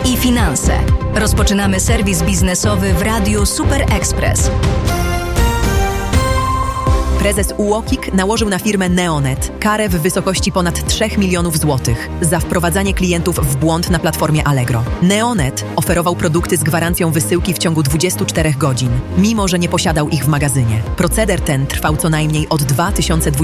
i finanse. Rozpoczynamy serwis biznesowy w Radiu Super Express. Prezes UOKiK nałożył na firmę Neonet karę w wysokości ponad 3 milionów złotych za wprowadzanie klientów w błąd na platformie Allegro. Neonet oferował produkty z gwarancją wysyłki w ciągu 24 godzin, mimo że nie posiadał ich w magazynie. Proceder ten trwał co najmniej od 2020